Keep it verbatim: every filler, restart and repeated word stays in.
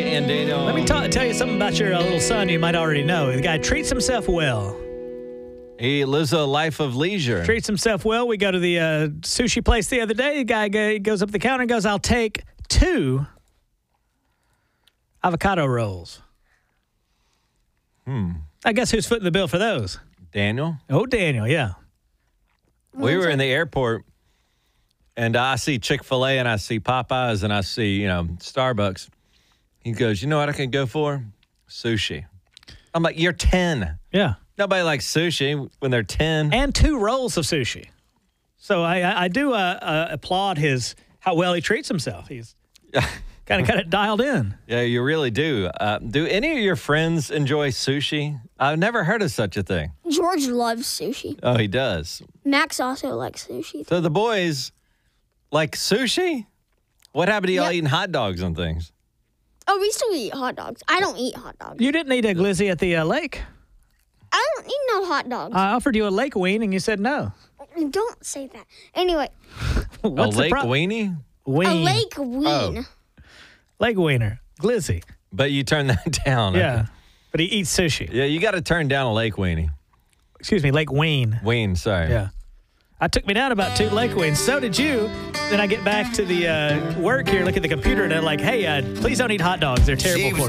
And Daniel. Let me ta- tell you something about your uh, little son you might already know. The guy treats himself well. He lives a life of leisure. Treats himself well. We go to the uh, sushi place the other day. The guy go- goes up to the counter and goes, I'll take two avocado rolls. Hmm. I guess who's footing the bill for those? Daniel. Oh, Daniel, yeah. We were in the airport, and I see Chick-fil-A, and I see Popeyes, and I see, you know, Starbucks. He goes, you know what I can go for? Sushi. I'm like, you're ten. Yeah. Nobody likes sushi when they're ten. And two rolls of sushi. So I, I, I do uh, uh, applaud his how well he treats himself. He's kind of got it dialed in. Yeah, you really do. Uh, do any of your friends enjoy sushi? I've never heard of such a thing. George loves sushi. Oh, he does. Max also likes sushi. So the boys like sushi? What happened to y'all Yep. eating hot dogs and things? Oh, we still eat hot dogs. I don't eat hot dogs. You didn't eat a glizzy at the uh, lake. I don't eat no hot dogs. I offered you a lake ween, and you said no. Don't say that. Anyway, What's a the lake pro- weenie? Ween. a lake ween. Oh. Lake wiener. Glizzy. But you turn that down. Yeah. Okay. But he eats sushi. Yeah, you got to turn down a lake weenie. Excuse me, lake ween. Ween, sorry. Yeah. I took me down about two lake weens. So did you. Then I get back to the uh, work here, look at the computer, and they're like, hey, uh, please don't eat hot dogs. They're terrible for you.